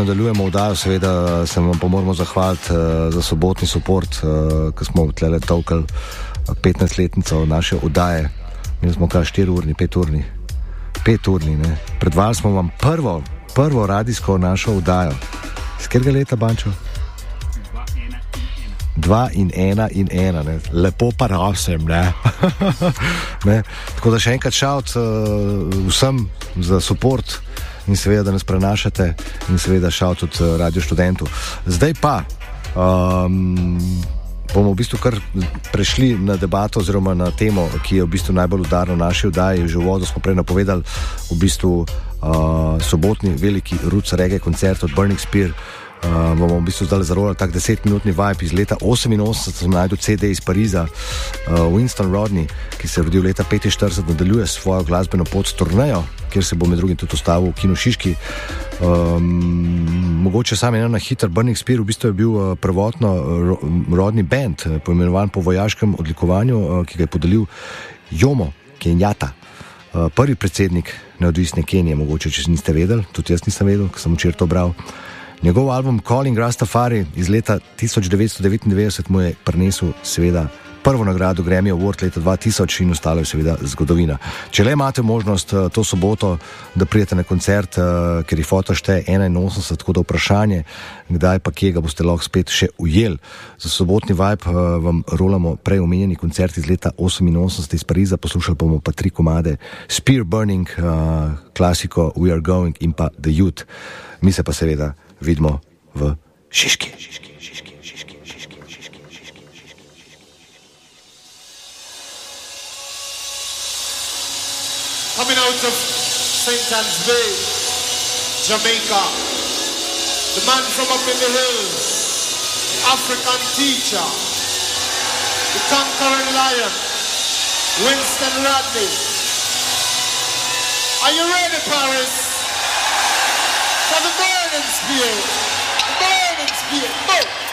Nadaljujemo vdajo, seveda se vam pa moramo zahvaliti za sobotni support, ko smo tlele tolkali 15-letnico naše vdaje. Mi smo kaj 4-urni, 5-urni. 5-urni, ne. Predvali smo vam prvo radijsko našo vdajo. Z katerega leta, Bančo? 2 in 1, ne. Lepo pa nosem, ne. Ne. Tako da še enkrat šaut vsem za support in seveda, da nas prenašate in seveda šaut tudi Radio Študentu. Zdaj pa bomo v bistvu kar prešli na debato oziroma na temo, ki je v bistvu najbolj udarna v naši vdaji. Že v uvodu smo prej napovedali v bistvu sobotni veliki roots reggae koncert od Burning Spear. Bomo v bistvu zdaj zarolali tak 10-minutni vibe iz leta 88, sem najdel CD iz Pariza. Winston Rodney, ki se je rodil leta 45, nadaljuje svojo glasbeno pot s turnejo, kjer se bo med drugim tudi ustavil v Kinu Šiški. Mogoče sam eno na hiter. Burning Spear v bistvu je bil prvotno rodni band, poimenovan po vojaškem odlikovanju, ki ga je podelil Jomo Kenyatta, prvi predsednik neodvisne Kenije. Mogoče, če niste vedeli, tudi jaz nisem vedel, ker sem včeraj to bral. Njegov album Calling Rastafari iz leta 1999 mu je prinesel seveda prvo nagrado Grammy Award leta 2000 in ostalo je seveda zgodovina. Če le imate možnost to soboto, da pridete na koncert, ker je foto šteje 81, tako da vprašanje, kdaj pa kje ga boste lahko spet še ujeli. Za sobotni vibe vam rolamo prej omenjeni koncert iz leta 88 iz Pariza, poslušali bomo pa 3 komade Spear Burning, klasiko We Are Going in pa The Youth. Mi se pa seveda vidimo v Šiški. Coming out of St. Anne's Bay, Jamaica, the man from up in the hills, the African teacher, the conquering lion, Winston Rodney. Are you ready, Paris? For the Burning Spear. The Burning Spear. Go!